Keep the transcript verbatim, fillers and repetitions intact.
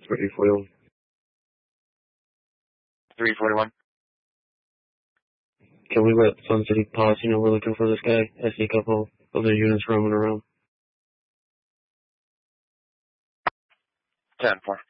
three forty-one. three forty-one. Can we let Sun City pause? You know, we're looking for this guy. I see a couple of the units roaming around. ten four.